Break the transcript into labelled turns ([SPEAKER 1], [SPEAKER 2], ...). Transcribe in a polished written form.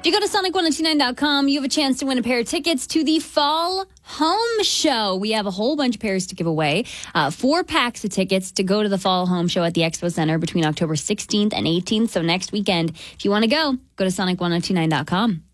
[SPEAKER 1] If you go to Sonic1029.com, you have a chance to win a pair of tickets to the Fall Home Show. We have a whole bunch of pairs to give away. 4 packs of tickets to go to the Fall Home Show at the Expo Center between October 16th and 18th. So next weekend, if you want to go to Sonic1029.com.